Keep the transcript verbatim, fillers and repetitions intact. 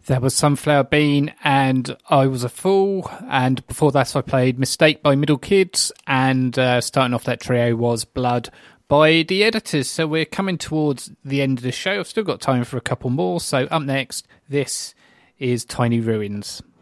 There was Sunflower Bean and I Was a Fool, and before that I played Mistake by Middle Kids, and uh, starting off that trio was Blood by The Editors. So we're coming towards the end of the show. I've still got time for a couple more, so up next, this is Tiny Ruins.